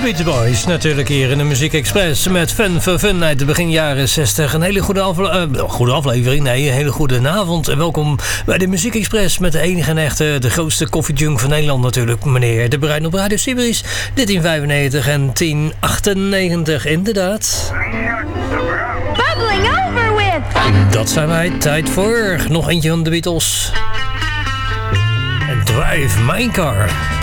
Beach Boys natuurlijk hier in de Muziek Express met Fun for Fun uit de begin jaren 60. Een hele goede aflevering, nee, een hele goede avond. En welkom bij de Muziek Express met de enige en echte, de grootste koffiejunk van Nederland natuurlijk, meneer De Bruin op Radio Sibris. 1395 en 1098, inderdaad. Bubbling over with! Dat zijn wij, tijd voor nog eentje van de Beatles. Drive My Car.